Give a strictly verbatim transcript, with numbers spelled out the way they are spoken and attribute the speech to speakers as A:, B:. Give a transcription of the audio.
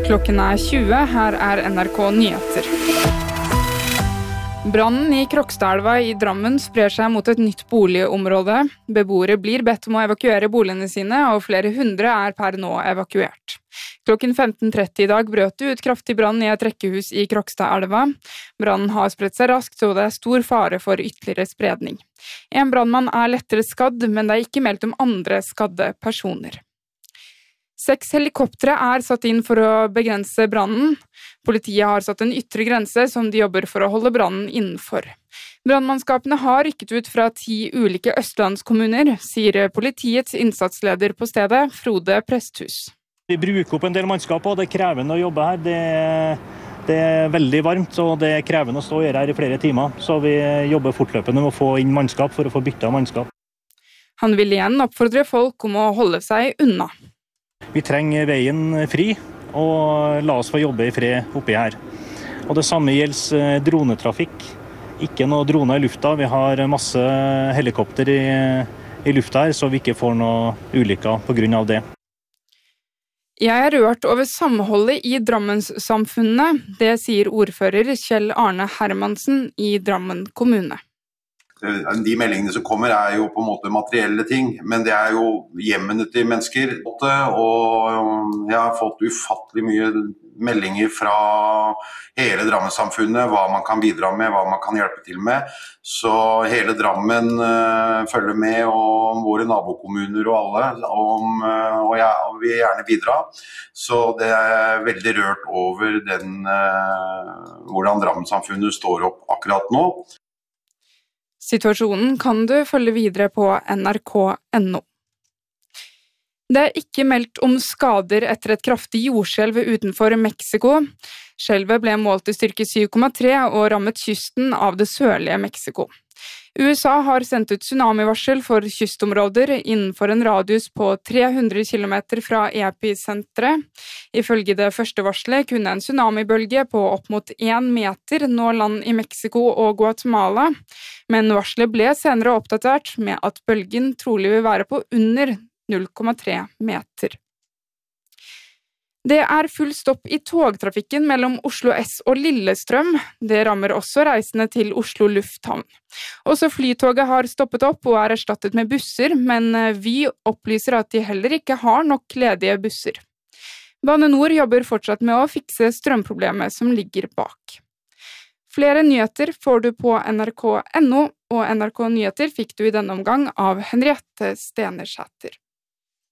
A: Klokken er tjue, her er N R K Nyheter. Brannen i Krokstadelva i Drammen sprer seg mot et nytt boligområde. Beboere blir bedt om å evakuere boligene sine, og flere hundre er per nå evakuert. Klokken femten tretti i dag brøt det ut kraftig brann i et rekkehus i Krokstadelva. Brannen har spredt seg raskt, og det er stor fare for ytterligere spredning. En brannmann er lettere skadd, men det er ikke meldt om andre skadde personer. Seks helikoptre er satt inn for å begrense brannen. Politiet har satt en ytre grense som de jobber for å holde brannen innenfor. Brannmannskapene har rykket ut fra ti ulike østlandskommuner, sier politiets innsatsleder på stedet, Frode Presthus.
B: Vi bruker opp en del mannskap, og det er krevende å jobbe her. Det, det er veldig varmt, og det er krevende å stå og gjøre her i flere timer. Så vi jobber fortløpende med å få inn mannskap for å få byttet mannskap. Han
A: vil igjen oppfordre folk om å holde seg unna.
B: Vi trenger veien fri, og la oss få jobbe i fred oppi her. Og det samme gjelder dronetrafikk. Ikke noe droner i lufta. Vi har masse helikopter i, i lufta her, så vi ikke får noe ulykker på grunn av det.
A: Jeg er rørt over samholdet i Drammenssamfunnet. Det sier ordfører Kjell Arne Hermansen i Drammen kommune.
C: De meldingene som kommer er jo på en måte materielle ting, men det er jo hjemmene til mennesker. Og jeg har fått ufattelig mye meldinger fra hele Drammenssamfunnet, hva man kan bidra med, hva man kan hjelpe til med. Så hele Drammen uh, følger med, og våre nabokommuner og alle, om, uh, og jeg vil gjerne bidra. Så det er veldig rørt over den, uh, hvordan Drammenssamfunnet står opp akkurat nå.
A: Situasjonen kan du følge videre på N R K punktum N O. Det er ikke meldt om skader etter et kraftig jordskjelv utenfor Mexico. Skjelvet ble målt i styrke syv komma tre og rammet kysten av det sørlige Mexico. U S A har sendt ut tsunamivarsel for kystområder innenfor en radius på tre hundre kilometer fra episenteret. Ifølge det første varselet kunne en tsunamibølge på opp mot én meter nå land i Mexico og Guatemala, men varselet ble senere oppdatert med at bølgen trolig vil være på under null komma tre meter. Det er full stopp i togtrafikken mellom Oslo S og Lillestrøm. Det rammer også reisende til Oslo lufthavn. Også flytoget har stoppet opp og er erstattet med busser, men Vy opplyser at de heller ikke har nok ledige busser. Bane Nor jobber fortsatt med å fikse strømproblemet som ligger bak. Flere nyheter får du på N R K punktum N O, og N R K Nyheter fikk du i denne omgang av Henriette Stenersæter.